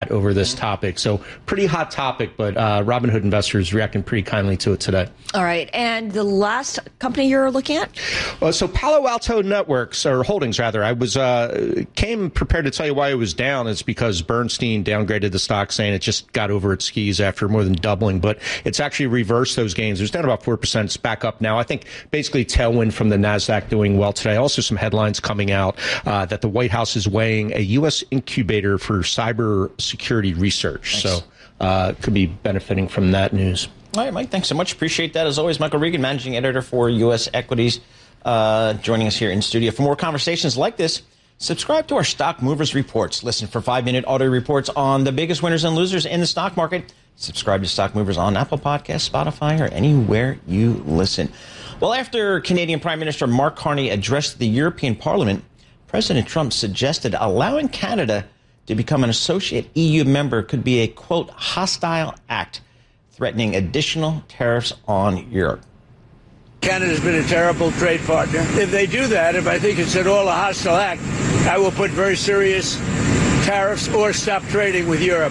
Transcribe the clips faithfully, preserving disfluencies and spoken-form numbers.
over this topic. So pretty hot topic, but uh, Robinhood investors reacting pretty kindly to it today. All right. And the last company you're looking at? Uh, so Palo Alto Networks, or Holdings rather, I was uh, came prepared to tell you why it was down. It's because Bernstein downgraded the stock, saying it just got over its skis after more than doubling. But it's actually reversed those gains. It was down about four percent. It's back up now. I think basically tailwind from the NASDAQ doing well today. Also some headlines coming out uh, that the White House is weighing a U S incubator for cyber security research. Nice. So uh, could be benefiting from that news. All right, Mike, thanks so much. Appreciate that. As always, Michael Regan, managing editor for U S Equities, uh, joining us here in studio. For more conversations like this, subscribe to our Stock Movers Reports. Listen for five-minute audio reports on the biggest winners and losers in the stock market. Subscribe to Stock Movers on Apple Podcasts, Spotify, or anywhere you listen. Well, after Canadian Prime Minister Mark Carney addressed the European Parliament, President Trump suggested allowing Canada to become an associate E U member could be a, quote, hostile act, threatening additional tariffs on Europe. Canada's been a terrible trade partner. If they do that, if I think it's at all a hostile act, I will put very serious tariffs or stop trading with Europe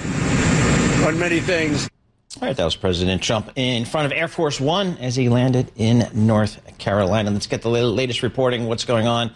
on many things. All right, that was President Trump in front of Air Force One as he landed in North Carolina. Let's get the latest reporting, what's going on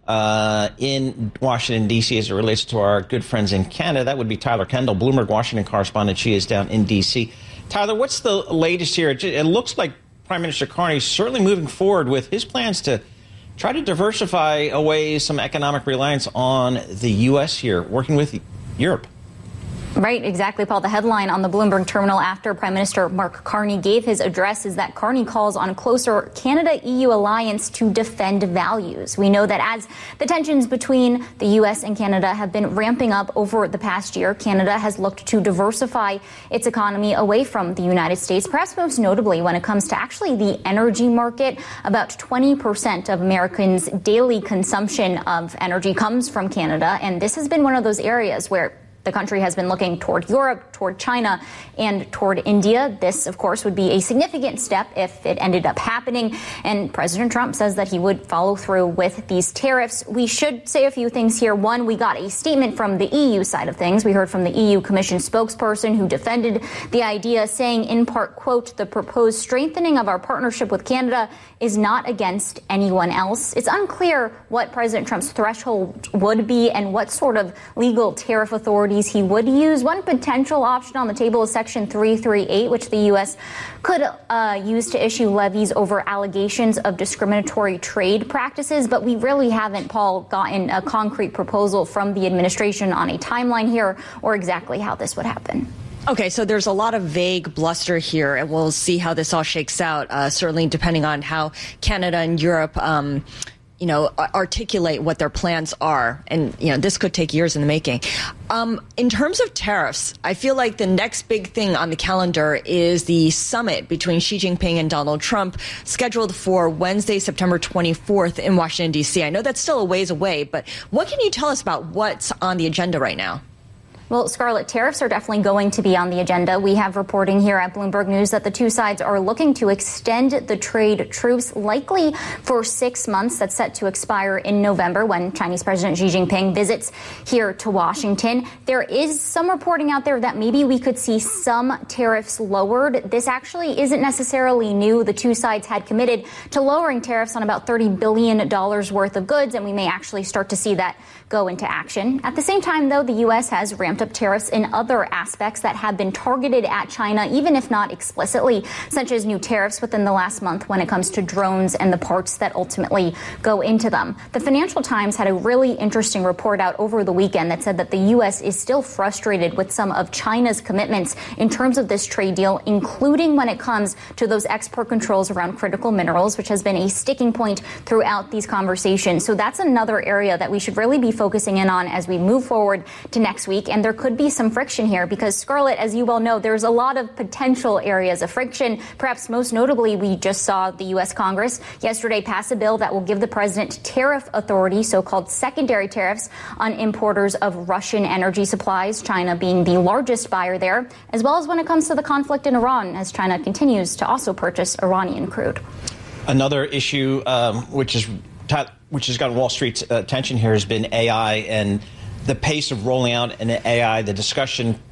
uh, in Washington, D C as it relates to our good friends in Canada. That would be Tyler Kendall, Bloomberg Washington correspondent. She is down in D C. Tyler, what's the latest here? It looks like Prime Minister Carney is certainly moving forward with his plans to try to diversify away some economic reliance on the U S here, working with Europe. Right, exactly, Paul. The headline on the Bloomberg terminal after Prime Minister Mark Carney gave his address is that Carney calls on a closer Canada-E U alliance to defend values. We know that as the tensions between the U S and Canada have been ramping up over the past year, Canada has looked to diversify its economy away from the United States, perhaps most notably when it comes to actually the energy market. About twenty percent of Americans' daily consumption of energy comes from Canada, and this has been one of those areas where the country has been looking toward Europe, toward China, and toward India. This, of course, would be a significant step if it ended up happening. And President Trump says that he would follow through with these tariffs. We should say a few things here. One, we got a statement from the E U side of things. We heard from the E U Commission spokesperson who defended the idea, saying in part, quote, the proposed strengthening of our partnership with Canada is not against anyone else. It's unclear what President Trump's threshold would be and what sort of legal tariff authority he would use. One potential option on the table is Section three thirty-eight, which the U S could uh, use to issue levies over allegations of discriminatory trade practices. But we really haven't, Paul, gotten a concrete proposal from the administration on a timeline here or exactly how this would happen. Okay, so there's a lot of vague bluster here, and we'll see how this all shakes out, uh, certainly depending on how Canada and Europe um, you know, articulate what their plans are. And, you know, this could take years in the making. Um, in terms of tariffs, I feel like the next big thing on the calendar is the summit between Xi Jinping and Donald Trump, scheduled for Wednesday, September twenty-fourth in Washington, D C. I know that's still a ways away, but what can you tell us about what's on the agenda right now? Well, Scarlett, tariffs are definitely going to be on the agenda. We have reporting here at Bloomberg News that the two sides are looking to extend the trade truce likely for six months. That's set to expire in November when Chinese President Xi Jinping visits here to Washington. There is some reporting out there that maybe we could see some tariffs lowered. This actually isn't necessarily new. The two sides had committed to lowering tariffs on about thirty billion dollars worth of goods, and we may actually start to see that go into action. At the same time, though, the U S has ramped up tariffs in other aspects that have been targeted at China, even if not explicitly, such as new tariffs within the last month when it comes to drones and the parts that ultimately go into them. The Financial Times had a really interesting report out over the weekend that said that the U S is still frustrated with some of China's commitments in terms of this trade deal, including when it comes to those export controls around critical minerals, which has been a sticking point throughout these conversations. So that's another area that we should really be focusing in on as we move forward to next week. And there could be some friction here because, Scarlett, as you well know, there's a lot of potential areas of friction. Perhaps most notably, we just saw the U S Congress yesterday pass a bill that will give the president tariff authority, so-called secondary tariffs on importers of Russian energy supplies, China being the largest buyer there, as well as when it comes to the conflict in Iran, as China continues to also purchase Iranian crude. Another issue um, which is which has gotten Wall Street's attention here has been A I and the pace of rolling out an A I, the discussion